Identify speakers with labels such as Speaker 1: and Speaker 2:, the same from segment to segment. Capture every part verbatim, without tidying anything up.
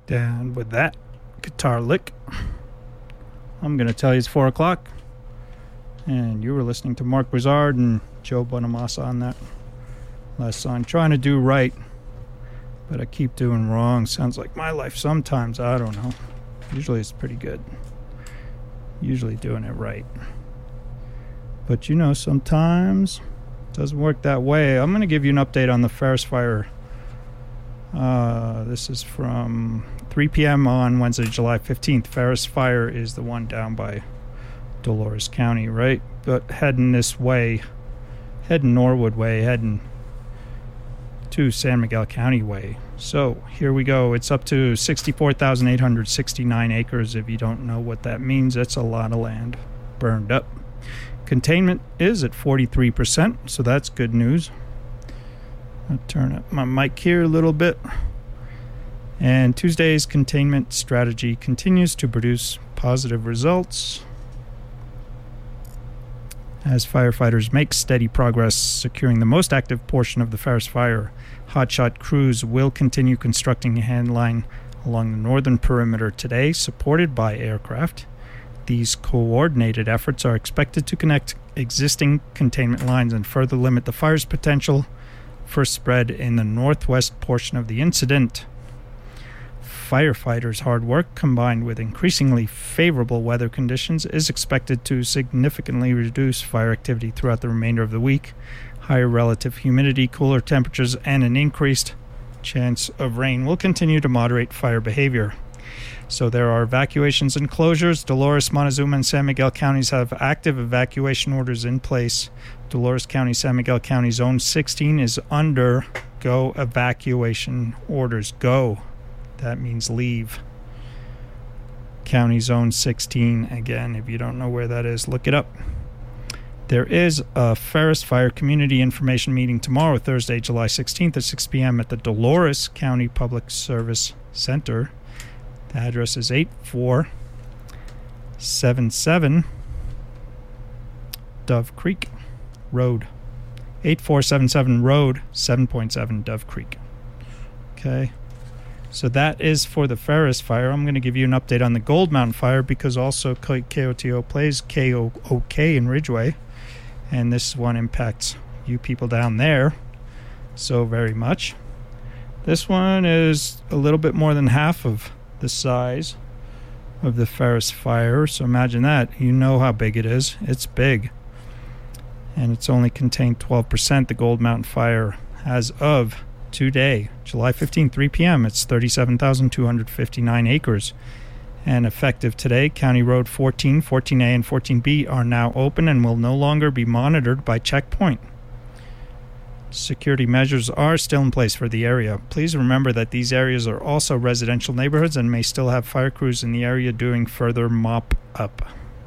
Speaker 1: And with that guitar lick, I'm going to tell you it's four o'clock. And you were listening to Mark Brizard and Joe Bonamassa on that last song. Trying to do right, but I keep doing wrong. Sounds like my life sometimes. I don't know. Usually it's pretty good. Usually doing it right. But you know, sometimes it doesn't work that way. I'm going to give you an update on the Ferris Fire. Uh, this is from three p.m. on Wednesday, July fifteenth. Ferris Fire is the one down by Dolores County, right? But heading this way, heading Norwood way, heading to San Miguel County way. So here we go. It's up to sixty-four thousand eight hundred sixty-nine acres. If you don't know what that means, that's a lot of land burned up. Containment is at forty-three percent, so that's good news. I'll turn up my mic here a little bit. And Tuesday's containment strategy continues to produce positive results as firefighters make steady progress securing the most active portion of the Ferris Fire. Hotshot crews will continue constructing a hand line along the northern perimeter today, supported by aircraft. These coordinated efforts are expected to connect existing containment lines and further limit the fire's potential for spread in the northwest portion of the incident. Firefighters' hard work, combined with increasingly favorable weather conditions, is expected to significantly reduce fire activity throughout the remainder of the week. Higher relative humidity, cooler temperatures, and an increased chance of rain will continue to moderate fire behavior. So there are evacuations and closures. Dolores, Montezuma, and San Miguel counties have active evacuation orders in place. Dolores County, San Miguel County Zone sixteen is under go evacuation orders. Go. That means leave. County Zone sixteen, again, if you don't know where that is, look it up. There is a Ferris Fire Community Information Meeting tomorrow, Thursday, July sixteenth at six p.m. at the Dolores County Public Service Center. The address is eight four seven seven Dove Creek Road. eight four seven seven Road, seven point seven Dove Creek. Okay. So that is for the Ferris Fire. I'm going to give you an update on the Gold Mountain Fire because also K O T O plays K O O K in Ridgeway. And this one impacts you people down there so very much. This one is a little bit more than half of the size of the Ferris Fire. So imagine that. You know how big it is. It's big. And it's only contained twelve percent. The Gold Mountain Fire as of today, July fifteenth, three p.m. It's thirty-seven thousand two hundred fifty-nine acres. And effective today, County Road fourteen, fourteen A, and fourteen B are now open and will no longer be monitored by checkpoint. Security measures are still in place for the area. Please remember that these areas are also residential neighborhoods and may still have fire crews in the area doing further mop-up.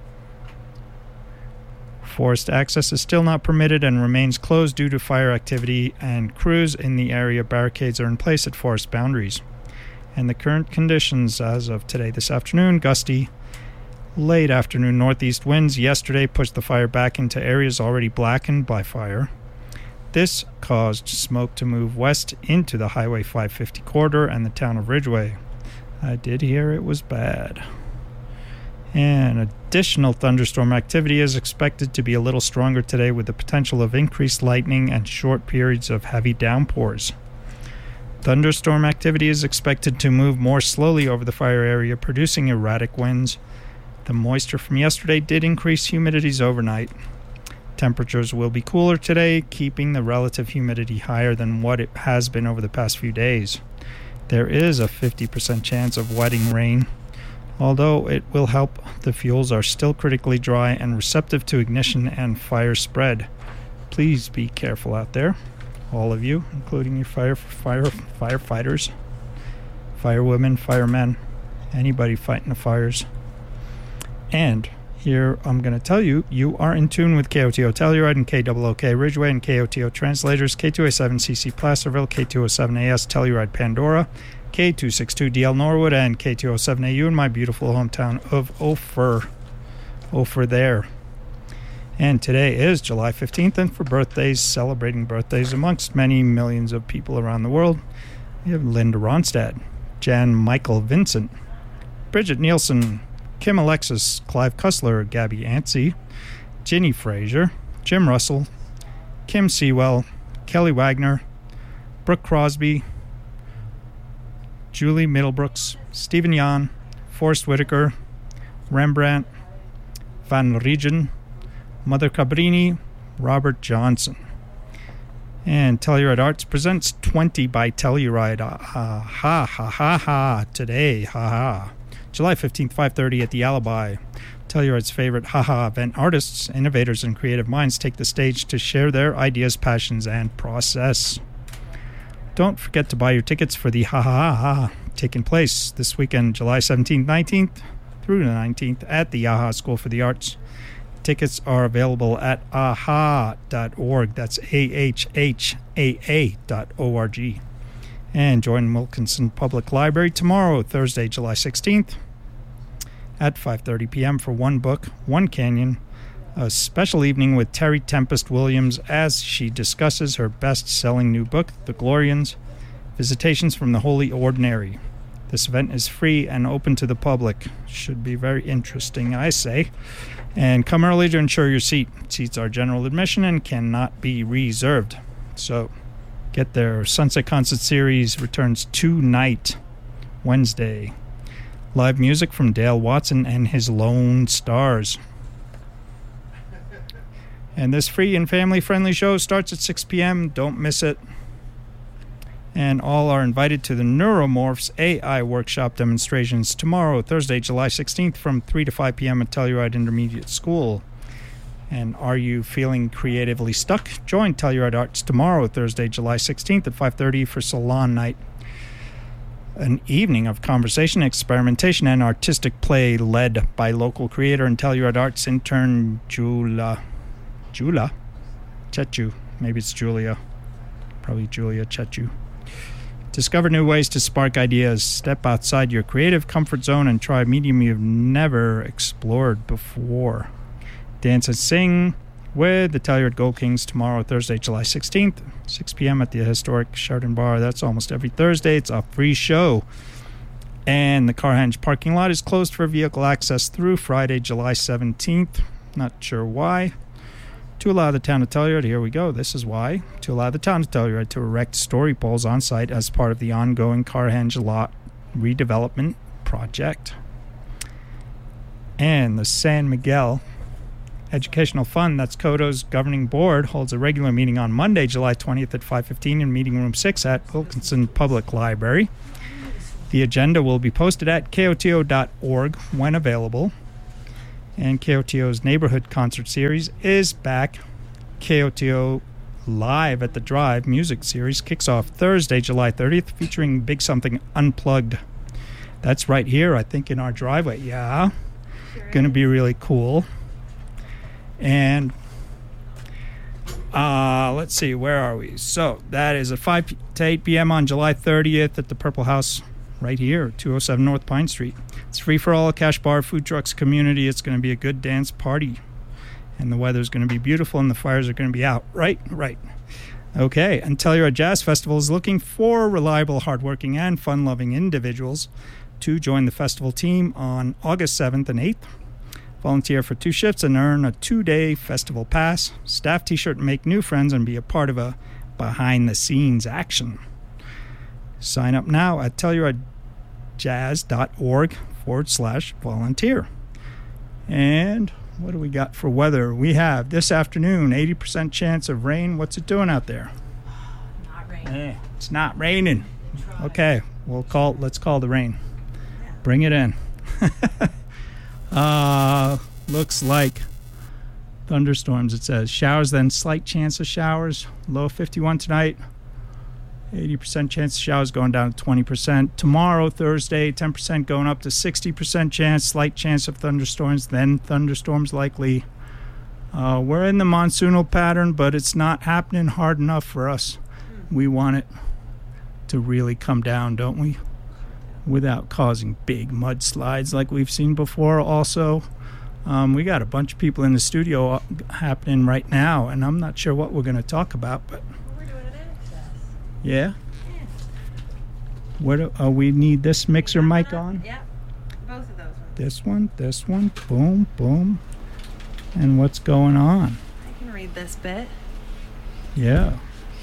Speaker 1: Forest access is still not permitted and remains closed due to fire activity, and crews in the area barricades are in place at forest boundaries. And the current conditions as of today, this afternoon, gusty late afternoon northeast winds yesterday pushed the fire back into areas already blackened by fire. This caused smoke to move west into the Highway five fifty corridor and the town of Ridgeway. I did hear it was bad. And additional thunderstorm activity is expected to be a little stronger today with the potential of increased lightning and short periods of heavy downpours. Thunderstorm activity is expected to move more slowly over the fire area, producing erratic winds. The moisture from yesterday did increase humidities overnight. Temperatures will be cooler today, keeping the relative humidity higher than what it has been over the past few days. There is a fifty percent chance of wetting rain. Although it will help, the fuels are still critically dry and receptive to ignition and fire spread. Please be careful out there, all of you, including your fire, fire firefighters, firewomen, firemen, anybody fighting the fires. And here I'm going to tell you, you are in tune with K O T O Telluride and K O O K Ridgeway and K O T O Translators, K two A seven C C Placerville, K two oh seven A S Telluride Pandora, K two sixty-two D L Norwood, and K two oh seven A U in my beautiful hometown of Ophir. Ophir there. And today is July fifteenth, and for birthdays, celebrating birthdays amongst many millions of people around the world, we have Linda Ronstadt. Jan Michael Vincent, Bridget Nielsen, Kim Alexis, Clive Cussler, Gabby Antsy, Ginny Fraser, Jim Russell, Kim Sewell, Kelly Wagner, Brooke Crosby, Julie Middlebrooks, Stephen Yan, Forrest Whitaker, Rembrandt, Van Regen, Mother Cabrini, Robert Johnson. And Telluride Arts presents twenty by Telluride. Uh, ha ha ha ha ha today. Ha ha. July fifteenth, five thirty at the Alibi. Telluride's favorite haha event artists, innovators, and creative minds take the stage to share their ideas, passions, and process. Don't forget to buy your tickets for the ha ha ha taking place this weekend, July seventeenth, nineteenth through the nineteenth at the AHA School for the Arts. Tickets are available at a h a dot org. That's A H H A A dot O R G. And join Wilkinson Public Library tomorrow, Thursday, July sixteenth at five thirty p.m. for One Book, One Canyon, a special evening with Terry Tempest Williams as she discusses her best-selling new book, The Glorians, Visitations from the Holy Ordinary. This event is free and open to the public. Should be very interesting, I say. And come early to ensure your seat. Seats are general admission and cannot be reserved. So get there. Sunset Concert Series returns tonight, Wednesday. Live music from Dale Watson and his Lone Stars. And this free and family-friendly show starts at six p.m. Don't miss it. And all are invited to the Neuromorphs A I workshop demonstrations tomorrow, Thursday, July sixteenth, from three to five p.m. at Telluride Intermediate School. And are you feeling creatively stuck? Join Telluride Arts tomorrow, Thursday, July sixteenth at five thirty for Salon Night. An evening of conversation, experimentation, and artistic play led by local creator and Telluride Arts intern Jula. Jula? Chechu. Maybe it's Julia. Probably Julia Chechu. Discover new ways to spark ideas. Step outside your creative comfort zone and try a medium you've never explored before. Dance and sing with the Telluride Gold Kings tomorrow, Thursday, July sixteenth, six p.m. at the historic Sheridan Bar. That's almost every Thursday. It's a free show. And the Carhenge parking lot is closed for vehicle access through Friday, July seventeenth. Not sure why. To allow the town of Telluride, here we go, this is why, to allow the town of Telluride to erect story poles on site as part of the ongoing Carhenge lot redevelopment project. And the San Miguel Educational Fund, that's CODO's governing board, holds a regular meeting on Monday, July twentieth at five fifteen in Meeting Room six at Wilkinson Public Library. The agenda will be posted at K O T O dot org when available. And K O T O's Neighborhood Concert Series is back. K O T O Live at the Drive music series kicks off Thursday, July thirtieth, featuring Big Something Unplugged. That's right here, I think, in our driveway. Yeah. Sure. Going to be really cool. And uh, let's see, where are we? So that is at five to eight p.m. on July thirtieth at the Purple House right here, two oh seven North Pine Street. It's free for all, cash bar, food trucks, community. It's going to be a good dance party. And the weather's going to be beautiful and the fires are going to be out. Right? Right. Okay. And Telluride Jazz Festival is looking for reliable, hardworking, and fun-loving individuals to join the festival team on August seventh and eighth. Volunteer for two shifts and earn a two-day festival pass, staff t-shirt, and make new friends and be a part of a behind-the-scenes action. Sign up now at telluridejazz.org forward slash volunteer. And what do we got for weather? We have this afternoon, eighty percent chance of rain. What's it doing out there?
Speaker 2: Not raining.
Speaker 1: Eh, it's not raining. Okay, we'll call. Let's call the rain.
Speaker 2: Yeah.
Speaker 1: Bring it in. uh, looks like thunderstorms, it says. Showers, then slight chance of showers. Low fifty-one tonight. eighty percent chance of showers going down to twenty percent. Tomorrow, Thursday, ten percent going up to sixty percent chance. Slight chance of thunderstorms, then thunderstorms likely. Uh, we're in the monsoonal pattern, but it's not happening hard enough for us. We want it to really come down, don't we? Without causing big mudslides like we've seen before. Also, um, we got a bunch of people in the studio happening right now, and I'm not sure what we're going to talk about, but
Speaker 2: We're doing an access.
Speaker 1: yeah? What? Oh, we need this mixer mic on.
Speaker 3: Yep, both of those ones.
Speaker 1: This one, this one, boom, boom. And what's going on?
Speaker 3: I can read this bit.
Speaker 1: Yeah.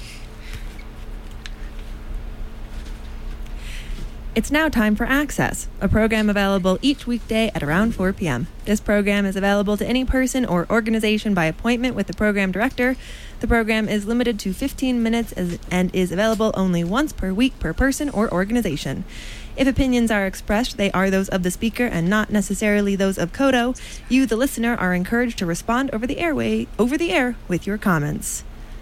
Speaker 3: It's now time for Access, a program available each weekday at around four p.m. This program is available to any person or organization by appointment with the program director. The program is limited to fifteen minutes as, and is available only once per week per person or organization. If opinions are expressed, they are those of the speaker and not necessarily those of Kodo. You, the listener, are encouraged to respond over the airway, over the air with your comments.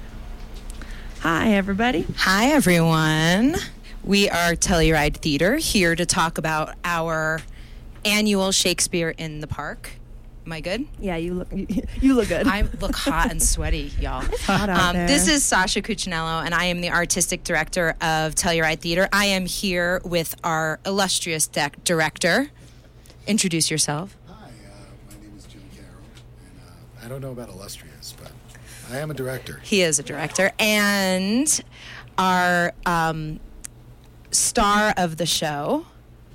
Speaker 3: Hi, everybody.
Speaker 4: Hi, everyone. We are Telluride Theater, here to talk about our annual Shakespeare in the Park. Am I good?
Speaker 3: Yeah, you look you, you look good.
Speaker 4: I look hot and sweaty, y'all.
Speaker 3: It's hot out
Speaker 4: um,
Speaker 3: there.
Speaker 4: This is Sasha Cuccinello, and I am the artistic director of Telluride Theater. I am here with our illustrious dec- director. Introduce yourself.
Speaker 5: Hi, uh, my name is Jim Carroll, and uh, I don't know about illustrious, but I am a director.
Speaker 4: He is a director. And our um, star of the show,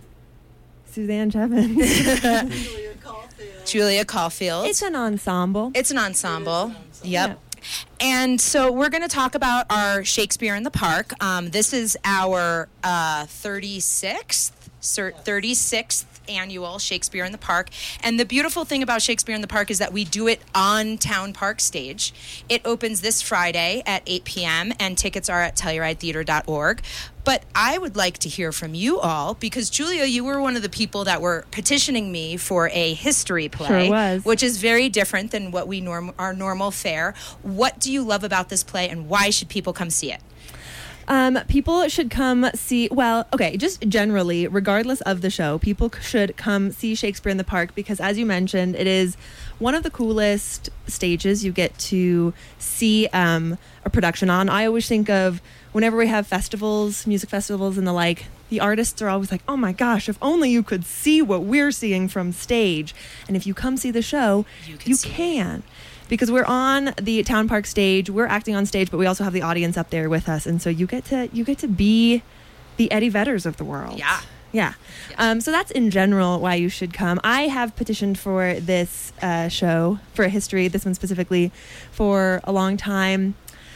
Speaker 3: Suzanne Chevin.
Speaker 6: Julia Caulfield.
Speaker 4: Julia Caulfield.
Speaker 3: It's an ensemble.
Speaker 4: It's an ensemble.
Speaker 6: It is an ensemble.
Speaker 4: Yep. And so we're going to talk about our Shakespeare in the Park. Um, this is our uh, thirty-sixth, cert, thirty-sixth annual Shakespeare in the Park. And the beautiful thing about Shakespeare in the Park is that we do it on Town Park Stage. It opens this Friday at eight p.m. and tickets are at telluride theater dot org. But I would like to hear from you all because, Julia, you were one of the people that were petitioning me for a history play.
Speaker 3: Sure was.
Speaker 4: Which is very different than what we norm our normal fare. What do you love about this play, and why should people come see it?
Speaker 3: Um, people should come see, well, okay, just generally, regardless of the show, people should come see Shakespeare in the Park because, as you mentioned, it is one of the coolest stages you get to see um, a production on. I always think of whenever we have festivals, music festivals and the like, the artists are always like, oh my gosh, if only you could see what we're seeing from stage. And if you come see the show,
Speaker 4: You can
Speaker 3: you
Speaker 4: see it.
Speaker 3: can. Because we're on the Town Park stage, we're acting on stage, but we also have the audience up there with us, and so you get to you get to be the Eddie Vedders of the world.
Speaker 4: Yeah.
Speaker 3: Yeah.
Speaker 4: Yeah.
Speaker 3: Um, so that's in general why you should come. I have petitioned for this uh, show, for a history, this one specifically, for a long time.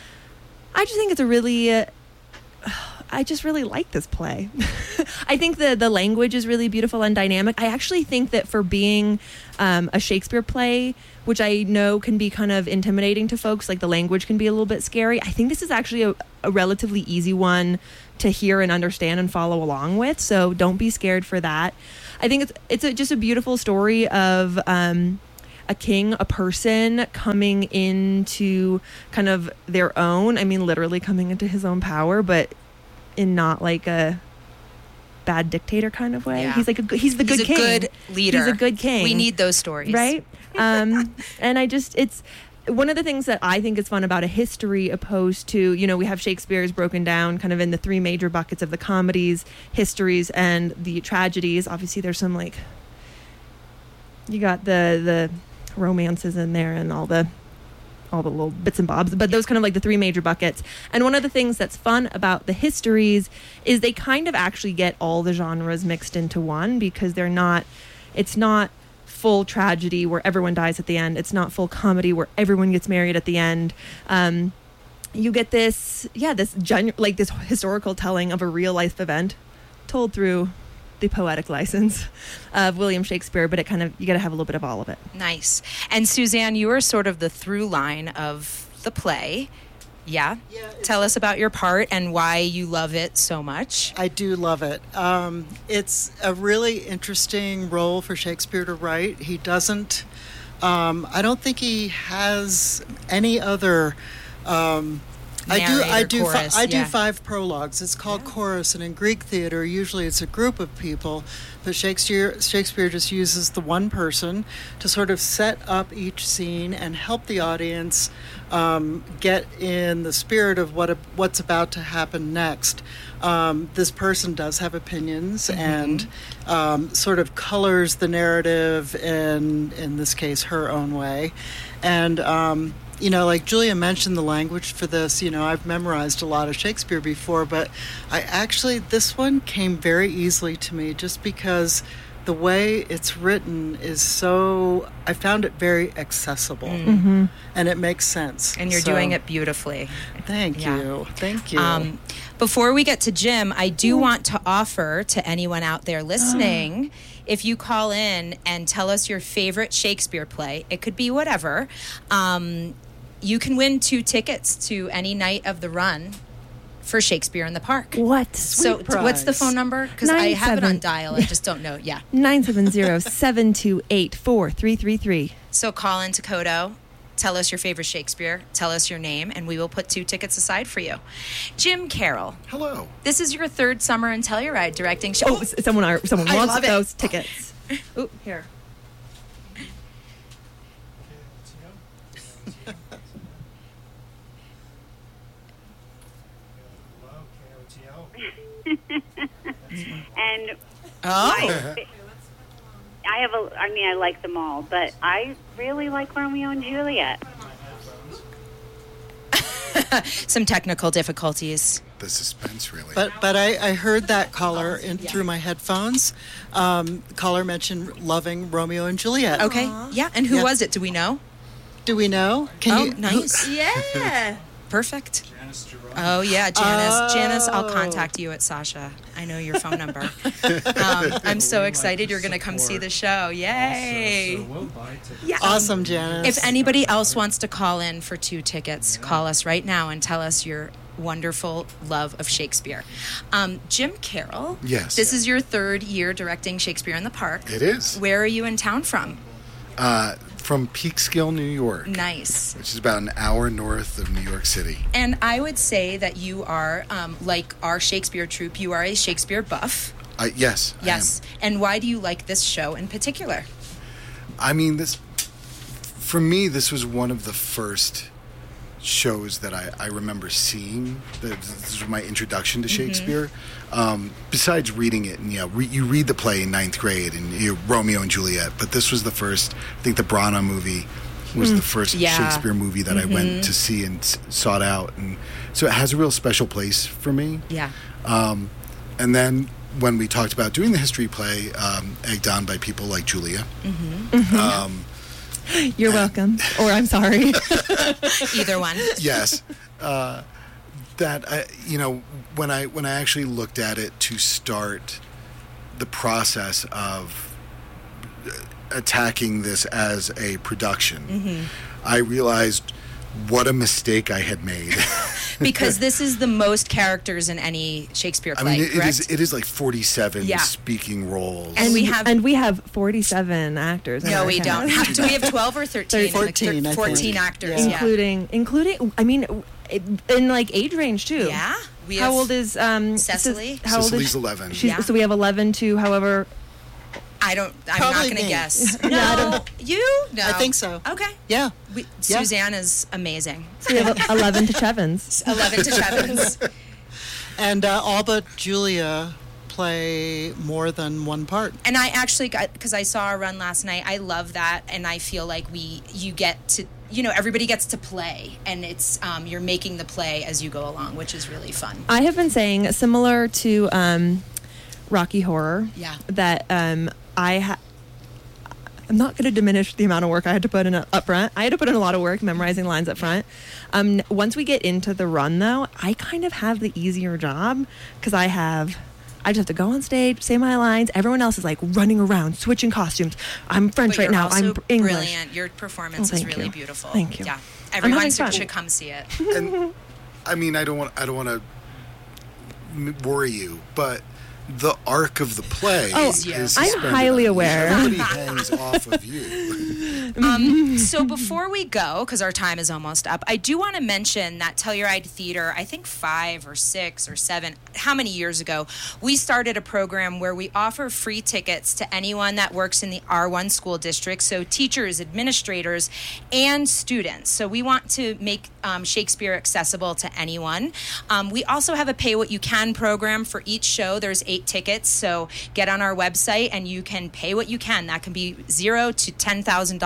Speaker 3: I just think it's a really... Uh, I just really like this play. I think the the language is really beautiful and dynamic. I actually think that for being um, a Shakespeare play, which I know can be kind of intimidating to folks, like the language can be a little bit scary, I think this is actually a, a relatively easy one to hear and understand and follow along with. So don't be scared for that. I think it's it's a, just a beautiful story of um, a king, a person coming into kind of their own. I mean, literally coming into his own power, but in not like a bad dictator kind of way.
Speaker 4: Yeah.
Speaker 3: He's like a good, he's the
Speaker 4: He's
Speaker 3: good
Speaker 4: a
Speaker 3: king.
Speaker 4: good leader.
Speaker 3: He's a good king.
Speaker 4: We need those stories.
Speaker 3: Right? Um, and I just, it's one of the things that I think is fun about a history opposed to, you know, we have Shakespeare's broken down kind of in the three major buckets of the comedies, histories, and the tragedies. Obviously, there's some like, you got the, the romances in there and all the, all the little bits and bobs, but those kind of like the three major buckets. And one of the things that's fun about the histories is they kind of actually get all the genres mixed into one because they're not, it's not full tragedy where everyone dies at the end. It's not full comedy where everyone gets married at the end. Um, you get this, yeah, this genu- like this historical telling of a real life event told through the poetic license of William Shakespeare, but it kind of, you got to have a little bit of all of it.
Speaker 4: Nice. And Suzanne, you are sort of the through line of the play. Yeah?
Speaker 6: Yeah, it's-
Speaker 4: Tell us about your part and why you love it so much.
Speaker 6: I do love it. Um, it's a really interesting role for Shakespeare to write. He doesn't, um, I don't think he has any other. Um, I do. I
Speaker 4: Narrator,
Speaker 6: do. Fi-
Speaker 4: chorus,
Speaker 6: I do
Speaker 4: yeah.
Speaker 6: five prologues. It's called chorus, and in Greek theater, usually it's a group of people. But Shakespeare, Shakespeare just uses the one person to sort of set up each scene and help the audience um, get in the spirit of what what's about to happen next. Um, this person does have opinions
Speaker 4: Mm-hmm.
Speaker 6: and um, sort of colors the narrative in in this case her own way, and. Um, you know, like Julia mentioned the language for this, you know, I've memorized a lot of Shakespeare before, but I actually, this one came very easily to me just because the way it's written is so, I found it very accessible,
Speaker 3: Mm-hmm.
Speaker 6: and it makes sense.
Speaker 4: And you're
Speaker 6: So,
Speaker 4: doing it beautifully.
Speaker 6: Thank
Speaker 4: Yeah.
Speaker 6: you. Thank you.
Speaker 4: Um, before we get to Jim, I do want to offer to anyone out there listening, if you call in and tell us your favorite Shakespeare play, it could be whatever, um, you can win two tickets to any night of the run for Shakespeare in the Park.
Speaker 3: What?
Speaker 4: So
Speaker 6: Sweet
Speaker 4: what's the
Speaker 6: prize.
Speaker 4: phone number? Because I
Speaker 3: Nine
Speaker 4: have it on
Speaker 3: seven-
Speaker 4: dial. I just don't know. Yeah.
Speaker 3: nine seven zero, seven two eight, four three three three.
Speaker 4: So call into Kodo, tell us your favorite Shakespeare, tell us your name, and we will put two tickets aside for you. Jim Carroll,
Speaker 5: Hello.
Speaker 4: this is your third summer in Telluride directing show.
Speaker 3: Oh, s- someone are, someone
Speaker 4: I
Speaker 3: wants
Speaker 4: love it.
Speaker 3: those tickets. Ooh, here.
Speaker 7: And
Speaker 4: Oh.
Speaker 7: I, I have a, I mean, I like them all, but I really like Romeo and Juliet.
Speaker 4: Some technical difficulties.
Speaker 5: The suspense, really.
Speaker 6: But but I, I heard that caller in, through my headphones. Um, the caller mentioned loving Romeo and Juliet.
Speaker 4: Okay. Yeah. And who
Speaker 6: Yeah.
Speaker 4: was it? Do we know?
Speaker 6: Do we know? Can
Speaker 4: Oh,
Speaker 6: you?
Speaker 4: nice.
Speaker 3: Yeah.
Speaker 4: Perfect. Oh, yeah, Janice.
Speaker 6: Oh.
Speaker 4: Janice, I'll contact you at Sasha. I know your phone number. um, I'm so excited you're going to come see the show. Yay.
Speaker 3: Yeah.
Speaker 6: Awesome, Janice.
Speaker 4: If anybody else wants to call in for two tickets, call us right now and tell us your wonderful love of Shakespeare. Um, Jim Carroll.
Speaker 5: Yes.
Speaker 4: This is your third year directing Shakespeare in the Park.
Speaker 5: It is.
Speaker 4: Where are you in town from?
Speaker 5: Uh, from Peekskill, New York,
Speaker 4: Nice.
Speaker 5: which is about an hour north of New York City.
Speaker 4: And I would say that you are, um, like our Shakespeare troupe, you are a Shakespeare buff.
Speaker 5: Uh, yes. I
Speaker 4: Yes. And why do you like this show in particular?
Speaker 5: am. I mean, this, for me, this was one of the first shows that I, I remember seeing. This was my introduction to Shakespeare. Um, besides reading it, and you know, re- you read the play in ninth grade, and you know, Romeo and Juliet. But this was the first. I think the Brana movie was the first
Speaker 4: Yeah.
Speaker 5: Shakespeare movie that I went to see and s- sought out, and so it has a real special place for me.
Speaker 4: Yeah.
Speaker 5: Um, and then when we talked about doing the history play, um, egged on by people like Julia. Um,
Speaker 3: You're welcome. Or I'm sorry.
Speaker 4: Either one.
Speaker 5: yes, uh, that I, you know, when I when I actually looked at it to start the process of attacking this as a production, I realized what a mistake I had made.
Speaker 4: Because this is the most characters in any Shakespeare
Speaker 5: I
Speaker 4: play,
Speaker 5: mean, it, it
Speaker 4: correct?
Speaker 5: is it is like forty-seven
Speaker 4: Yeah.
Speaker 5: speaking roles.
Speaker 4: And we have-
Speaker 3: and we have forty-seven actors. in
Speaker 4: no,
Speaker 3: our
Speaker 4: we don't.
Speaker 3: cast.
Speaker 4: Have, do we have twelve or thirteen?
Speaker 6: fourteen,
Speaker 4: Like,
Speaker 6: I
Speaker 4: fourteen
Speaker 6: think.
Speaker 4: actors,
Speaker 6: Yeah.
Speaker 4: yeah.
Speaker 3: including including. I mean, it- in like age range too.
Speaker 4: Yeah? We
Speaker 3: How
Speaker 4: have
Speaker 3: old is um
Speaker 4: Cecily?
Speaker 3: Sis- How old
Speaker 5: Cicely's
Speaker 3: is
Speaker 5: eleven.
Speaker 3: she's,
Speaker 4: Yeah.
Speaker 3: So we have eleven to however.
Speaker 4: I don't, I'm
Speaker 6: Probably
Speaker 4: not going to
Speaker 6: me.
Speaker 4: guess. No,
Speaker 3: Yeah, I don't-
Speaker 4: you? No.
Speaker 6: I think so.
Speaker 4: Okay.
Speaker 6: Yeah.
Speaker 4: We,
Speaker 6: Yeah.
Speaker 4: Suzanne is amazing.
Speaker 3: So we have eleven to Chevins.
Speaker 4: eleven to Chevins.
Speaker 6: And uh, all but Julia play more than one part.
Speaker 4: And I actually got, because I saw a run last night, I love that. And I feel like we, you get to, you know, everybody gets to play. And it's, um, you're making the play as you go along, which is really fun.
Speaker 3: I have been saying similar to um, Rocky Horror.
Speaker 4: Yeah.
Speaker 3: That um, I ha- I'm not going to diminish the amount of work I had to put in up front. I had to put in a lot of work memorizing lines up front. Um, once we get into the run, though, I kind of have the easier job because I have. I just have to go on stage, say my lines. Everyone else is like running around, switching costumes. I'm French
Speaker 4: But
Speaker 3: right
Speaker 4: you're
Speaker 3: now.
Speaker 4: also
Speaker 3: I'm English.
Speaker 4: brilliant. Your performance
Speaker 3: Oh,
Speaker 4: is
Speaker 3: thank
Speaker 4: really
Speaker 3: you.
Speaker 4: beautiful.
Speaker 3: Thank you.
Speaker 4: Yeah.
Speaker 3: I'm
Speaker 4: Everyone
Speaker 3: having
Speaker 4: should,
Speaker 3: fun.
Speaker 4: should come see it.
Speaker 5: And I mean, I don't want I don't want to worry you, but the arc of the play
Speaker 3: Oh,
Speaker 5: is
Speaker 4: you.
Speaker 3: I'm
Speaker 5: suspended
Speaker 3: highly
Speaker 5: on you.
Speaker 3: aware.
Speaker 5: Everybody hangs off of you.
Speaker 4: Um, so before we go, because our time is almost up, I do want to mention that Telluride Theater, I think five or six or seven, how many years ago, we started a program where we offer free tickets to anyone that works in the R one school district, so teachers, administrators, and students. So we want to make um, Shakespeare accessible to anyone. Um, we also have a pay what you can program for each show. There's eight tickets, so get on our website and you can pay what you can. That can be zero to ten thousand dollars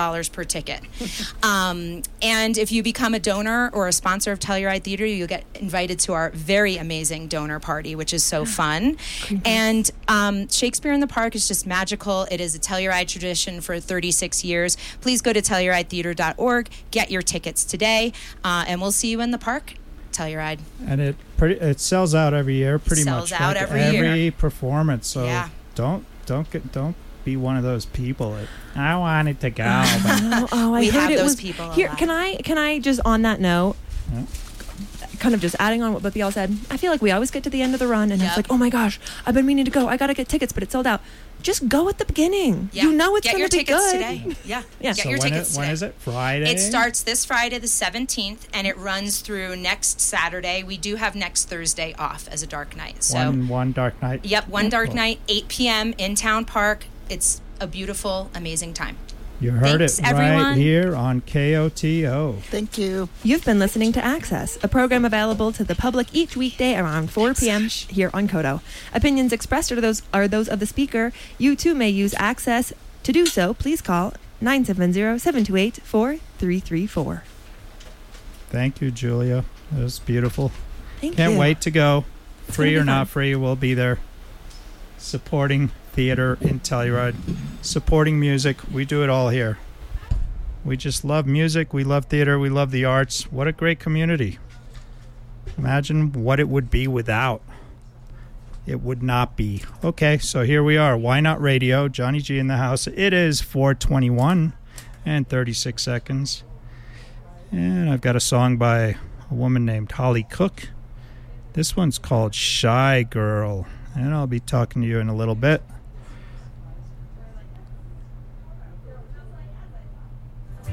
Speaker 4: dollars per ticket. um, and if you become a donor or a sponsor of Telluride Theater, you'll get invited to our very amazing donor party, which is so fun. And um, Shakespeare in the Park is just magical. It is a Telluride tradition for thirty-six years. Please go to telluride theater dot org, get your tickets today, uh, and we'll see you in the park. Telluride.
Speaker 1: And it pretty it sells out every year, pretty
Speaker 4: sells
Speaker 1: much.
Speaker 4: out
Speaker 1: like
Speaker 4: every
Speaker 1: every
Speaker 4: year.
Speaker 1: performance. So
Speaker 4: Yeah.
Speaker 1: don't don't get don't be one of those people that I wanted to go. But
Speaker 3: Oh, oh, I
Speaker 4: We
Speaker 3: heard
Speaker 4: have
Speaker 3: it
Speaker 4: those
Speaker 3: was
Speaker 4: people a
Speaker 3: here.
Speaker 4: lot.
Speaker 3: Can I? Can I just on that note?
Speaker 1: Yeah.
Speaker 3: Kind of just adding on what both of y'all said. I feel like we always get to the end of the run and
Speaker 4: Yep.
Speaker 3: it's like, oh my gosh, I've been meaning to go. I gotta get tickets, but it's sold out. Just go at the beginning.
Speaker 4: Yeah.
Speaker 3: You know it's
Speaker 4: Get
Speaker 3: gonna
Speaker 4: your
Speaker 3: be
Speaker 4: tickets
Speaker 3: good.
Speaker 4: today. Yeah.
Speaker 3: Yeah.
Speaker 4: Get
Speaker 1: so
Speaker 4: your
Speaker 1: when,
Speaker 4: tickets
Speaker 1: it,
Speaker 4: today.
Speaker 1: when is it? Friday?
Speaker 4: It starts this Friday, the seventeenth, and it runs through next Saturday. We do have next Thursday off as a dark night. So,
Speaker 1: one one dark night.
Speaker 4: yep, one dark
Speaker 1: Cool.
Speaker 4: night, eight p.m. in Town Park. It's a beautiful, amazing time.
Speaker 1: You heard
Speaker 4: Thanks,
Speaker 1: it right
Speaker 4: everyone.
Speaker 1: here on K O T O.
Speaker 6: Thank you.
Speaker 3: You've been listening to Access, a program available to the public each weekday around four p.m. here on Kodo. Opinions expressed are those are those of the speaker. You too may use Access. To do so, please call nine seven zero, seven two eight, four three three four.
Speaker 1: Thank you, Julia. It was beautiful.
Speaker 3: Thank
Speaker 1: Can't
Speaker 3: you.
Speaker 1: wait to go.
Speaker 3: It's
Speaker 1: Free
Speaker 3: gonna
Speaker 1: or
Speaker 3: be
Speaker 1: not
Speaker 3: fun.
Speaker 1: free, we'll be there. Supporting theater in Telluride. Supporting music. We do it all here. We just love music. We love theater. We love the arts. What a great community. Imagine what it would be without. It would not be. Okay, so here we are. Why Not Radio? Johnny G in the house. It is four twenty-one and thirty-six seconds. And I've got a song by a woman named Holly Cook. This one's called Shy Girl. And I'll be talking to you in a little bit.